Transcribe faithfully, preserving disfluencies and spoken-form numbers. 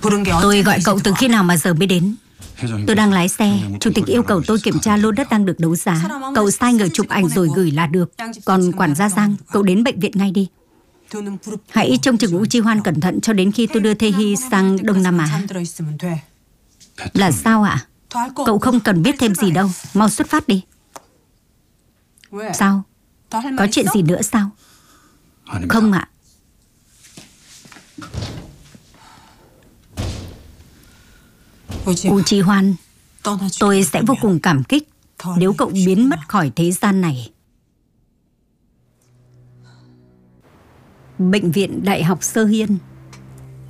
Tôi gọi cậu từ khi nào mà giờ mới đến? Tôi đang lái xe, chủ tịch yêu cầu tôi kiểm tra lô đất đang được đấu giá. Cậu sai người chụp ảnh rồi gửi là được. Còn quản gia Giang, cậu đến bệnh viện ngay đi. Hãy trông chừng U Chi Hoan cẩn thận cho đến khi tôi đưa Thê Hy sang Đông Nam Á. Là sao ạ? Cậu không cần biết thêm gì đâu. Mau xuất phát đi. Sao? Có chuyện gì nữa sao? Không ạ. U Chi Hoan, tôi sẽ vô cùng cảm kích nếu cậu biến mất khỏi thế gian này. Bệnh viện Đại học Sơ Hiên.